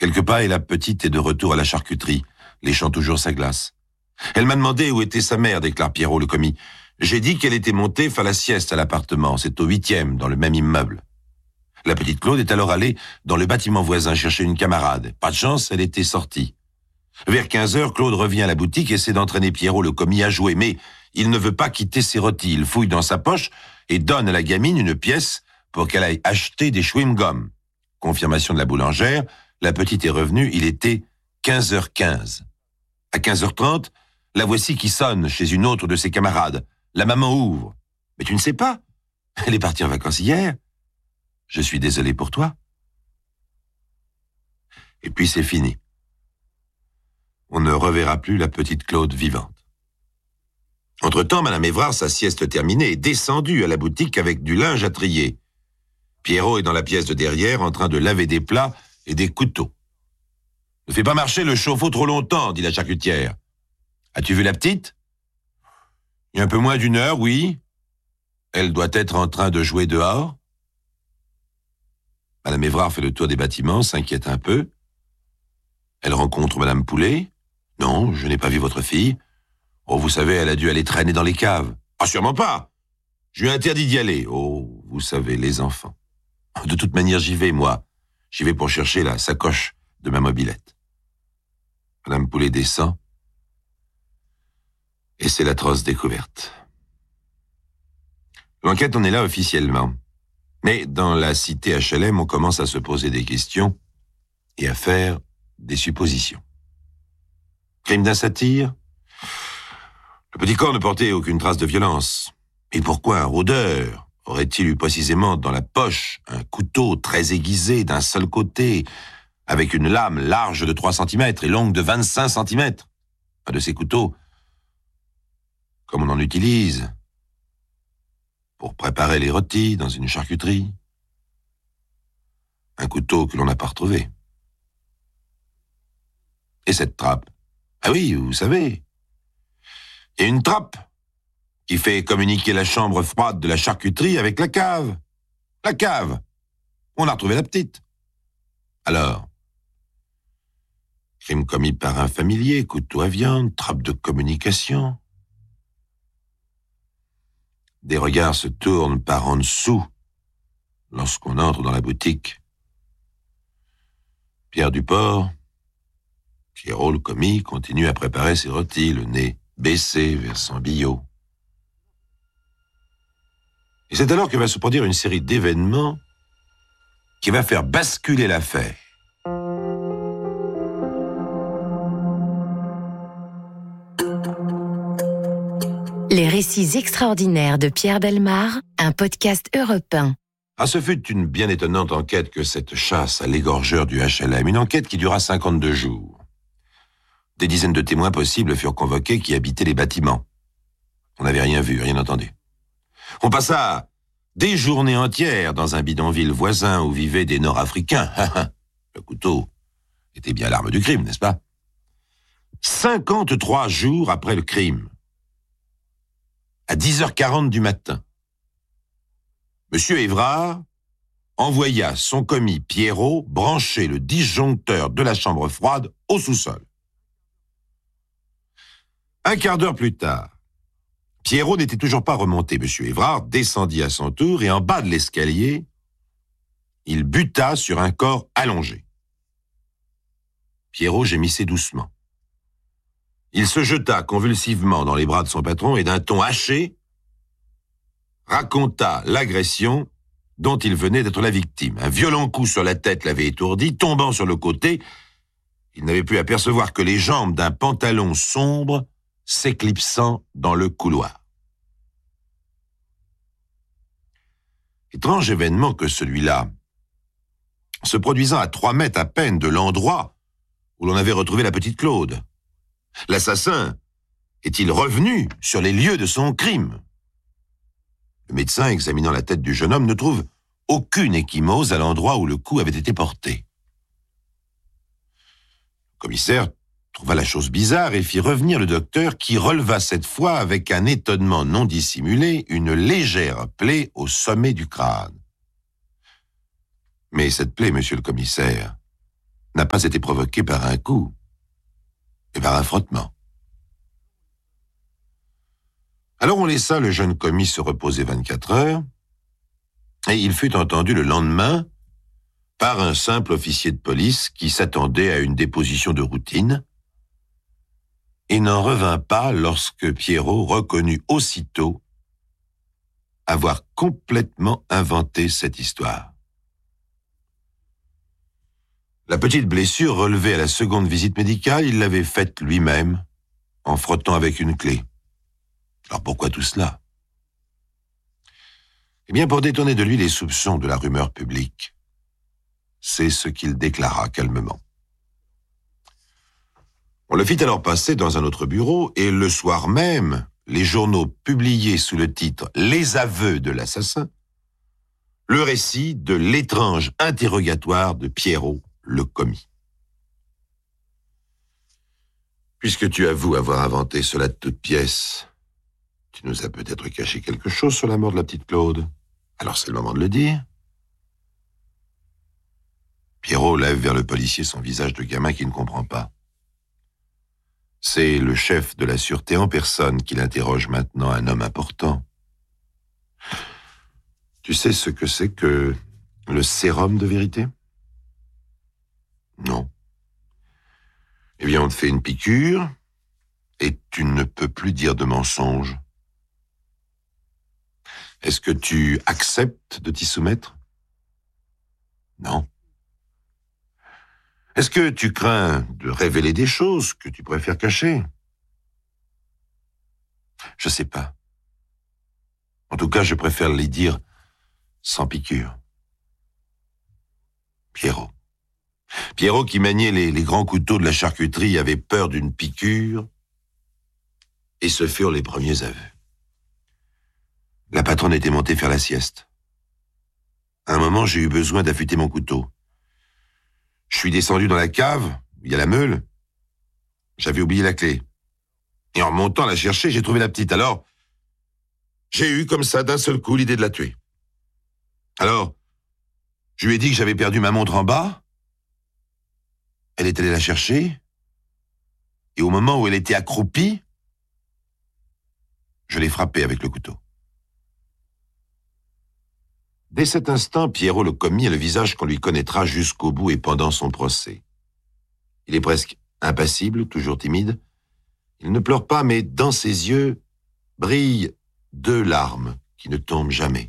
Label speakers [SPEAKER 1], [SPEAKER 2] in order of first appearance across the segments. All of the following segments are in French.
[SPEAKER 1] Quelques pas et la petite est de retour à la charcuterie, léchant toujours sa glace. Elle m'a demandé où était sa mère, déclare Pierrot le commis. J'ai dit qu'elle était montée faire la sieste à l'appartement. C'est au 8e, dans le même immeuble. La petite Claude est alors allée dans le bâtiment voisin chercher une camarade. Pas de chance, elle était sortie. Vers 15h, Claude revient à la boutique et essaie d'entraîner Pierrot le commis à jouer. Mais il ne veut pas quitter ses rôtis. Il fouille dans sa poche et donne à la gamine une pièce pour qu'elle aille acheter des chewing-gums. Confirmation de la boulangère, la petite est revenue, il était 15h15. À 15h30, la voici qui sonne chez une autre de ses camarades. La maman ouvre. « Mais tu ne sais pas? Elle est partie en vacances hier. Je suis désolé pour toi. » Et puis c'est fini. On ne reverra plus la petite Claude vivante. Entre-temps, Madame Évrard, sa sieste terminée, est descendue à la boutique avec du linge à trier. Pierrot est dans la pièce de derrière en train de laver des plats et des couteaux. « Ne fais pas marcher le chauffe-eau trop longtemps, dit la charcutière. As-tu vu la petite? Il y a un peu moins d'une heure, oui. Elle doit être en train de jouer dehors. » Madame Évrard fait le tour des bâtiments, s'inquiète un peu. Elle rencontre Madame Poulet. « Non, je n'ai pas vu votre fille. Oh, vous savez, elle a dû aller traîner dans les caves. »« Ah, sûrement pas. Je lui ai interdit d'y aller. Oh, vous savez, les enfants. De toute manière, j'y vais, moi. J'y vais pour chercher la sacoche de ma mobilette. » Madame Poulet descend. Et c'est l'atroce découverte. L'enquête en est là officiellement. Mais dans la cité HLM, on commence à se poser des questions et à faire des suppositions. Crime d'un satyre? Le petit corps ne portait aucune trace de violence. Et pourquoi un rôdeur aurait-il eu précisément dans la poche un couteau très aiguisé d'un seul côté, avec une lame large de 3 cm et longue de 25 cm? Un de ces couteaux, comme on en utilise pour préparer les rôtis dans une charcuterie. Un couteau que l'on n'a pas retrouvé. Et cette trappe? Ah oui, vous savez, il y a une trappe qui fait communiquer la chambre froide de la charcuterie avec la cave. La cave! On a retrouvé la petite. Alors, crime commis par un familier, couteau à viande, trappe de communication. Des regards se tournent par en dessous lorsqu'on entre dans la boutique. Pierre Duport, Pierrot le commis, continue à préparer ses rôtis, le nez baissé vers son billot. Et c'est alors que va se produire une série d'événements qui va faire basculer l'affaire.
[SPEAKER 2] Les récits extraordinaires de Pierre Bellemare, un podcast Europe 1.
[SPEAKER 1] Ah, ce fut une bien étonnante enquête que cette chasse à l'égorgeur du HLM, une enquête qui dura 52 jours. Des dizaines de témoins possibles furent convoqués qui habitaient les bâtiments. On n'avait rien vu, rien entendu. On passa des journées entières dans un bidonville voisin où vivaient des Nord-Africains. Le couteau était bien l'arme du crime, n'est-ce pas? 53 jours après le crime, à 10h40 du matin, Monsieur Évrard envoya son commis Pierrot brancher le disjoncteur de la chambre froide au sous-sol. Un quart d'heure plus tard, Pierrot n'était toujours pas remonté. Monsieur Évrard descendit à son tour et en bas de l'escalier, il buta sur un corps allongé. Pierrot gémissait doucement. Il se jeta convulsivement dans les bras de son patron et d'un ton haché, raconta l'agression dont il venait d'être la victime. Un violent coup sur la tête l'avait étourdi, tombant sur le côté, il n'avait pu apercevoir que les jambes d'un pantalon sombre s'éclipsant dans le couloir. Étrange événement que celui-là, se produisant à 3 mètres à peine de l'endroit où l'on avait retrouvé la petite Claude. L'assassin est-il revenu sur les lieux de son crime? Le médecin, examinant la tête du jeune homme, ne trouve aucune ecchymose à l'endroit où le coup avait été porté. Le commissaire trouva la chose bizarre et fit revenir le docteur qui releva cette fois avec un étonnement non dissimulé une légère plaie au sommet du crâne. Mais cette plaie, monsieur le commissaire, n'a pas été provoqué par un coup, mais par un frottement. Alors on laissa le jeune commis se reposer 24 heures, et il fut entendu le lendemain par un simple officier de police qui s'attendait à une déposition de routine, et n'en revint pas lorsque Pierrot reconnut aussitôt avoir complètement inventé cette histoire. La petite blessure relevée à la seconde visite médicale, il l'avait faite lui-même, en frottant avec une clé. Alors pourquoi tout cela? Eh bien, pour détourner de lui les soupçons de la rumeur publique. C'est ce qu'il déclara calmement. On le fit alors passer dans un autre bureau, et le soir même, les journaux publiaient sous le titre « Les aveux de l'assassin » le récit de l'étrange interrogatoire de Pierrot, le commis. Puisque tu avoues avoir inventé cela de toutes pièces, tu nous as peut-être caché quelque chose sur la mort de la petite Claude. Alors c'est le moment de le dire. Pierrot lève vers le policier son visage de gamin qui ne comprend pas. C'est le chef de la sûreté en personne qui l'interroge maintenant, un homme important. Tu sais ce que c'est que le sérum de vérité? Non. Eh bien, on te fait une piqûre et tu ne peux plus dire de mensonge. Est-ce que tu acceptes de t'y soumettre? Non. Est-ce que tu crains de révéler des choses que tu préfères cacher? Je sais pas. En tout cas, je préfère les dire sans piqûre. Pierrot. Pierrot qui maniait les grands couteaux de la charcuterie avait peur d'une piqûre, et ce furent les premiers aveux. La patronne était montée faire la sieste. À un moment, j'ai eu besoin d'affûter mon couteau. Je suis descendu dans la cave, où il y a la meule. J'avais oublié la clé. Et en montant la chercher, j'ai trouvé la petite. Alors, j'ai eu comme ça d'un seul coup l'idée de la tuer. Alors, je lui ai dit que j'avais perdu ma montre en bas. Elle est allée la chercher. Et au moment où elle était accroupie, je l'ai frappée avec le couteau. Dès cet instant, Pierrot le commis a le visage qu'on lui connaîtra jusqu'au bout et pendant son procès. Il est presque impassible, toujours timide. Il ne pleure pas, mais dans ses yeux brillent 2 larmes qui ne tombent jamais.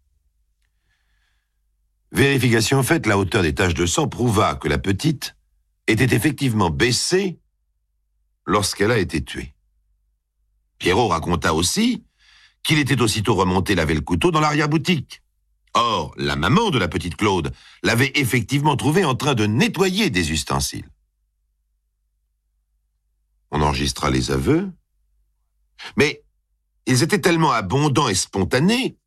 [SPEAKER 1] Vérification faite, la hauteur des taches de sang prouva que la petite était effectivement baissée lorsqu'elle a été tuée. Pierrot raconta aussi qu'il était aussitôt remonté laver le couteau dans l'arrière-boutique. Or, la maman de la petite Claude l'avait effectivement trouvé en train de nettoyer des ustensiles. On enregistra les aveux, mais ils étaient tellement abondants et spontanés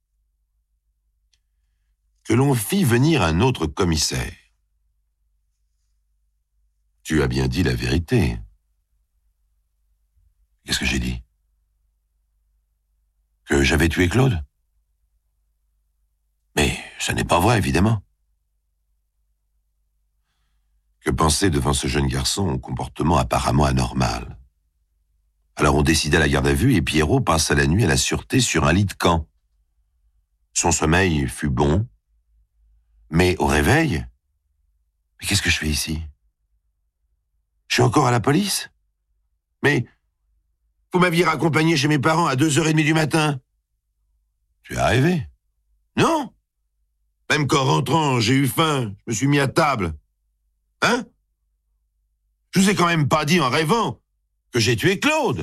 [SPEAKER 1] que l'on fit venir un autre commissaire. Tu as bien dit la vérité. Qu'est-ce que j'ai dit? Que j'avais tué Claude? Mais ça n'est pas vrai, évidemment. Que penser devant ce jeune garçon au comportement apparemment anormal? Alors on décida la garde à vue et Pierrot passa la nuit à la sûreté sur un lit de camp. Son sommeil fut bon, mais au réveil, mais qu'est-ce que je fais ici? Je suis encore à la police? Mais vous m'aviez raccompagné chez mes parents à 2h30 du matin. Tu es rêvé? Non? Même qu'en rentrant, j'ai eu faim, je me suis mis à table. Hein? Je vous ai quand même pas dit en rêvant que j'ai tué Claude.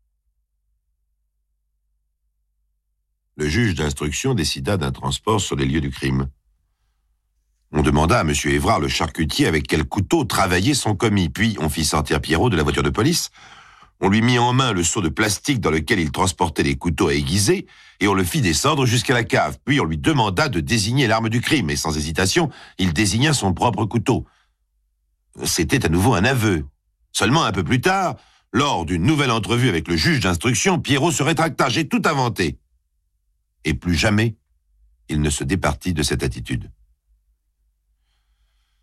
[SPEAKER 1] Le juge d'instruction décida d'un transport sur les lieux du crime. On demanda à M. Évrard, le charcutier, avec quel couteau travaillait son commis. Puis on fit sortir Pierrot de la voiture de police. On lui mit en main le seau de plastique dans lequel il transportait les couteaux à aiguiser et on le fit descendre jusqu'à la cave. Puis on lui demanda de désigner l'arme du crime et sans hésitation, il désigna son propre couteau. C'était à nouveau un aveu. Seulement un peu plus tard, lors d'une nouvelle entrevue avec le juge d'instruction, Pierrot se rétracta. J'ai tout inventé. Et plus jamais, il ne se départit de cette attitude.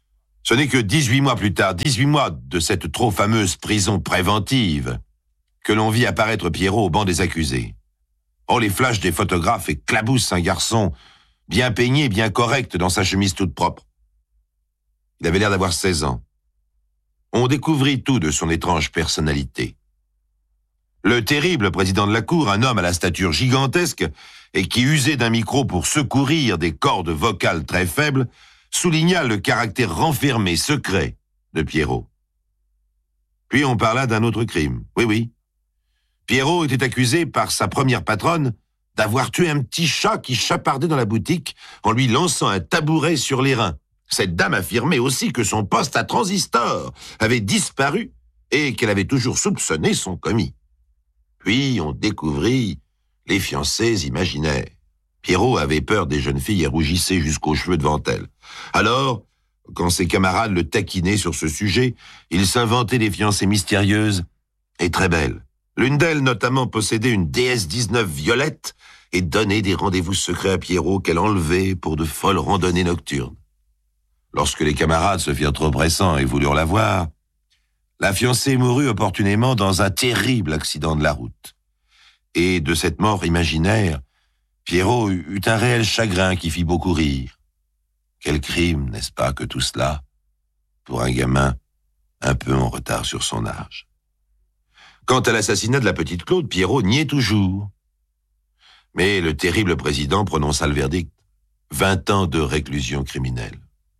[SPEAKER 1] Ce n'est que 18 mois plus tard, 18 mois de cette trop fameuse prison préventive, que l'on vit apparaître Pierrot au banc des accusés. Oh, les flashs des photographes éclaboussent un garçon bien peigné, bien correct dans sa chemise toute propre. Il avait l'air d'avoir 16 ans. On découvrit tout de son étrange personnalité. Le terrible président de la cour, un homme à la stature gigantesque et qui usait d'un micro pour secourir des cordes vocales très faibles, souligna le caractère renfermé, secret de Pierrot. Puis on parla d'un autre crime. Oui. Pierrot était accusé par sa première patronne d'avoir tué un petit chat qui chapardait dans la boutique en lui lançant un tabouret sur les reins. Cette dame affirmait aussi que son poste à transistor avait disparu et qu'elle avait toujours soupçonné son commis. Puis on découvrit les fiancées imaginaires. Pierrot avait peur des jeunes filles et rougissait jusqu'aux cheveux devant elles. Alors, quand ses camarades le taquinaient sur ce sujet, il s'inventait des fiancées mystérieuses et très belles. L'une d'elles, notamment, possédait une DS-19 violette et donnait des rendez-vous secrets à Pierrot qu'elle enlevait pour de folles randonnées nocturnes. Lorsque les camarades se firent trop pressants et voulurent la voir, la fiancée mourut opportunément dans un terrible accident de la route. Et de cette mort imaginaire, Pierrot eut un réel chagrin qui fit beaucoup rire. Quel crime, n'est-ce pas, que tout cela, pour un gamin un peu en retard sur son âge. Quant à l'assassinat de la petite Claude, Pierrot niait toujours. Mais le terrible président prononça le verdict. 20 ans de réclusion criminelle.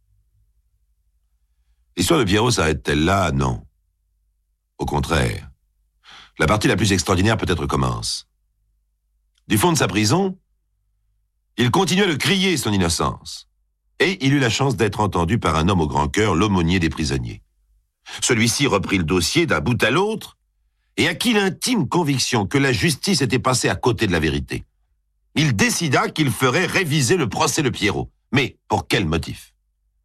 [SPEAKER 1] L'histoire de Pierrot s'arrête-t-elle là? Non. Au contraire. La partie la plus extraordinaire peut-être commence. Du fond de sa prison, il continuait de crier son innocence. Et il eut la chance d'être entendu par un homme au grand cœur, l'aumônier des prisonniers. Celui-ci reprit le dossier d'un bout à l'autre et acquit l'intime conviction que la justice était passée à côté de la vérité. Il décida qu'il ferait réviser le procès de Pierrot. Mais pour quel motif?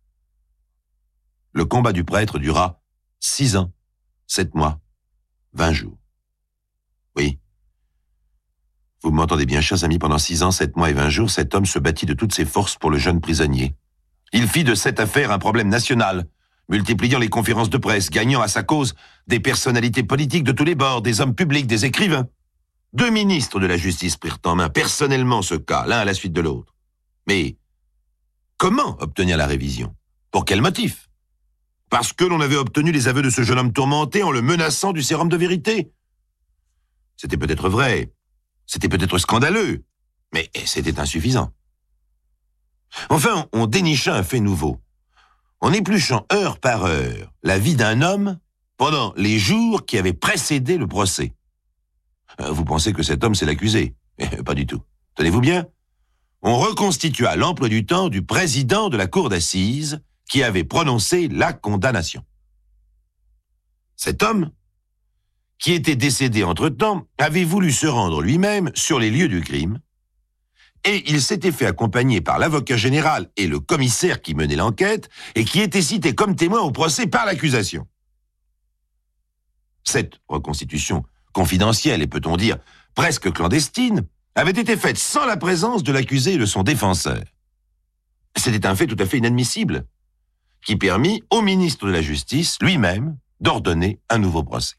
[SPEAKER 1] Le combat du prêtre dura 6 ans, 7 mois, 20 jours. Oui. Vous m'entendez bien, chers amis, pendant 6 ans, 7 mois et 20 jours, cet homme se battit de toutes ses forces pour le jeune prisonnier. Il fit de cette affaire un problème national, multipliant les conférences de presse, gagnant à sa cause des personnalités politiques de tous les bords, des hommes publics, des écrivains. 2 ministres de la justice prirent en main personnellement ce cas, l'un à la suite de l'autre. Mais comment obtenir la révision? Pour quel motif? Parce que l'on avait obtenu les aveux de ce jeune homme tourmenté en le menaçant du sérum de vérité. C'était peut-être vrai, c'était peut-être scandaleux, mais c'était insuffisant. Enfin, on dénicha un fait nouveau. En épluchant heure par heure la vie d'un homme pendant les jours qui avaient précédé le procès. Vous pensez que cet homme, c'est l'accusé? Pas du tout. Tenez-vous bien. On reconstitua l'emploi du temps du président de la cour d'assises qui avait prononcé la condamnation. Cet homme, qui était décédé entre-temps, avait voulu se rendre lui-même sur les lieux du crime et il s'était fait accompagner par l'avocat général et le commissaire qui menait l'enquête et qui était cité comme témoin au procès par l'accusation. Cette reconstitution confidentielle et, peut-on dire, presque clandestine, avait été faite sans la présence de l'accusé et de son défenseur. C'était un fait tout à fait inadmissible, qui permit au ministre de la Justice, lui-même, d'ordonner un nouveau procès.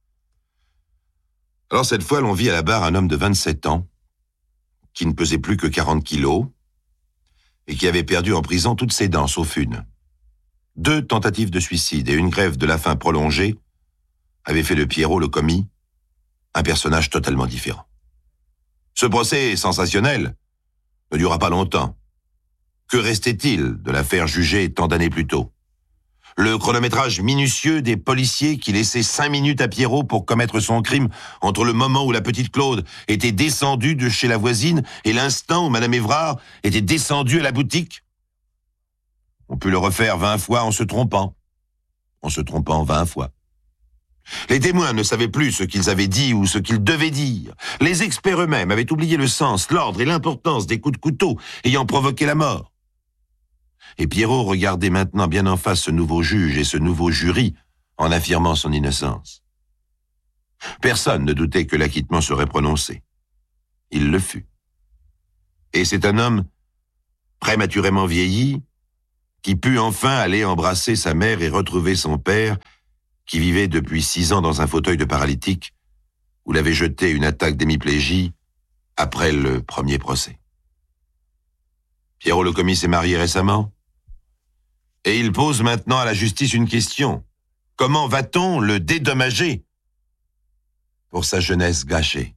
[SPEAKER 1] Alors cette fois, l'on vit à la barre un homme de 27 ans, qui ne pesait plus que 40 kilos, et qui avait perdu en prison toutes ses dents, sauf une. 2 tentatives de suicide et une grève de la faim prolongée avaient fait de Pierrot, le commis, un personnage totalement différent. Ce procès sensationnel ne dura pas longtemps. Que restait-il de l'affaire jugée tant d'années plus tôt? Le chronométrage minutieux des policiers qui laissaient 5 minutes à Pierrot pour commettre son crime entre le moment où la petite Claude était descendue de chez la voisine et l'instant où Madame Évrard était descendue à la boutique? On peut le refaire 20 fois en se trompant 20 fois. Les témoins ne savaient plus ce qu'ils avaient dit ou ce qu'ils devaient dire. Les experts eux-mêmes avaient oublié le sens, l'ordre et l'importance des coups de couteau ayant provoqué la mort. Et Pierrot regardait maintenant bien en face ce nouveau juge et ce nouveau jury en affirmant son innocence. Personne ne doutait que l'acquittement serait prononcé. Il le fut. Et c'est un homme prématurément vieilli qui put enfin aller embrasser sa mère et retrouver son père, qui vivait depuis 6 ans dans un fauteuil de paralytique, où l'avait jeté une attaque d'hémiplégie après le premier procès. Pierrot le commis s'est marié récemment, et il pose maintenant à la justice une question. Comment va-t-on le dédommager pour sa jeunesse gâchée?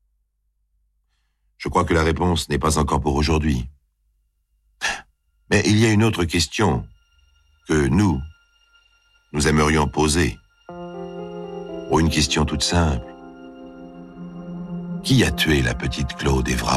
[SPEAKER 1] Je crois que la réponse n'est pas encore pour aujourd'hui. Mais il y a une autre question que nous aimerions poser. Pour une question toute simple. Qui a tué la petite Claude Évrard ?